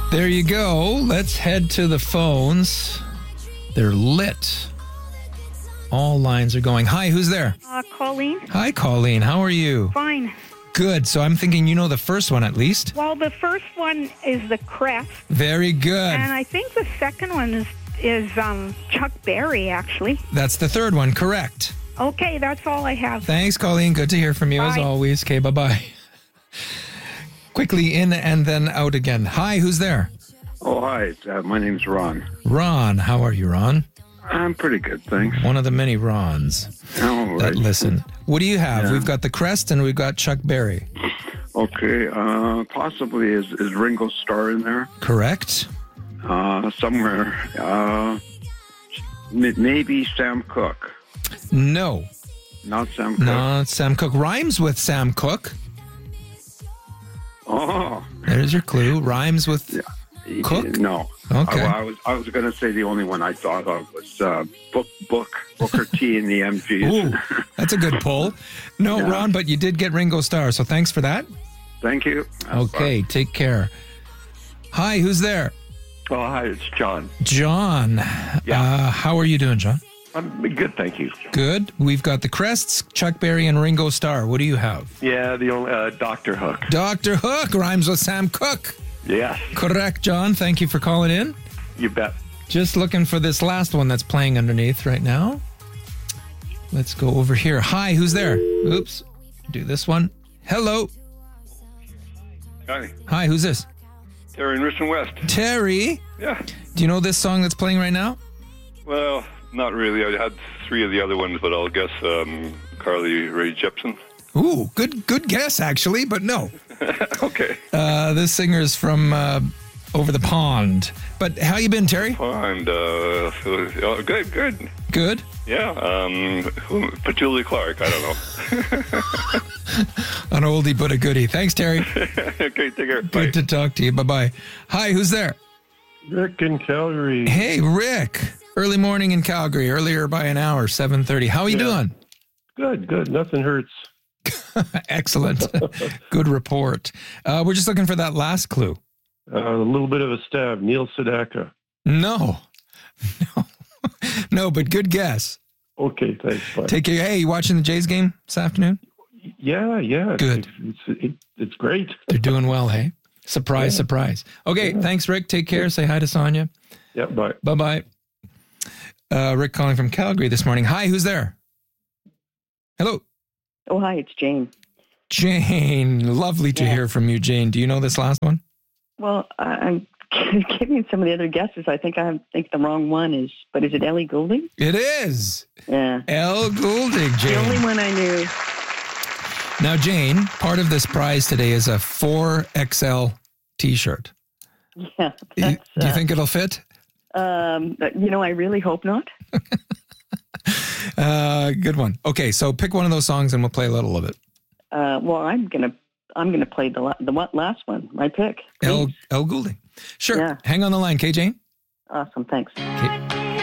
There you go. Let's head to the phones. They're lit. All lines are going. Hi, who's there? Colleen. Hi, Colleen. How are you? Fine. Good. So I'm thinking you know the first one at least. Well, the first one is the Crest, Very good. and I think the second one is Chuck Berry, actually. That's the third one. Correct. Okay, that's all I have. Thanks, Colleen. Good to hear from you as Bye. always. Okay, bye-bye. Quickly in and then out again. Hi, who's there? Oh, hi. My name's Ron. Ron. How are you, Ron? I'm pretty good, thanks. One of the many Rons All that right. listen. What do you have? Yeah. We've got the Crest and we've got Chuck Berry. Okay. Possibly is Ringo Starr in there? Correct? Somewhere. Maybe Sam Cooke. No. Not Sam Cooke. No, it's Sam Cooke. Rhymes with Sam Cooke. Oh. There's your clue. Rhymes with Cook? No. Okay. I was going to say the only one I thought of was Booker T and the MGs. Ooh, that's a good pull. No, Yeah. Ron, but you did get Ringo Starr, so thanks for that. Thank you. Okay, take care. Hi, who's there? Oh, hi, it's John. John. Yeah. How are you doing, John? I'm good, thank you. Good. We've got the Crests, Chuck Berry, and Ringo Starr. What do you have? Yeah, the only Dr. Hook. Dr. Hook rhymes with Sam Cooke. Yes, Correct, John. Thank you for calling in. you bet. Just looking for this last one that's playing underneath right now. Let's go over here. Hi, who's there? Oops. Do this one. Hello. Hi, Hi, who's this? Terry in Richmond West. Terry. Yeah, Do you know this song that's playing right now? well, not really. I had three of the other ones, but I'll guess Carly Rae Jepsen. Ooh, good guess, actually, but no. Okay. This singer's from over the pond. But how you been, Terry? And good. Good. Yeah. Petula Clark. I don't know. An oldie but a goodie. Thanks, Terry. Okay, take care. Bye. Good to talk to you. Bye-bye. Hi, who's there? Rick in Calgary. Hey, Rick. Early morning in Calgary. Earlier by an hour, 7:30. How are you doing? Good. Nothing hurts. Excellent. Good report. We're just looking for that last clue. A little bit of a stab. Neil Sedaka. No, but good guess. Okay, thanks. Bye. Take care. Hey, you watching the Jays game this afternoon? Yeah. Good. It's great. They're doing well, hey? Surprise, Yeah. surprise. Okay, thanks, Rick. Take care. Say hi to Sonia. Yeah, bye. Bye-bye. Rick calling from Calgary this morning. Hi, who's there? Hello. Oh, hi, it's Jane. Jane. Lovely to hear from you, Jane. Do you know this last one? Well, I'm giving some of the other guesses. I think the wrong one is it Ellie Goulding? It is. Yeah. Elle Goulding, Jane. The only one I knew. Now, Jane, part of this prize today is a 4XL T-shirt. Yeah. Do you think it'll fit? I really hope not. Good one. Okay, so pick one of those songs and we'll play a little of it. Well, I'm gonna play the last one. My pick. Elle Goulding. Sure. Yeah. Hang on the line, okay, Jane? Awesome. Thanks. Okay.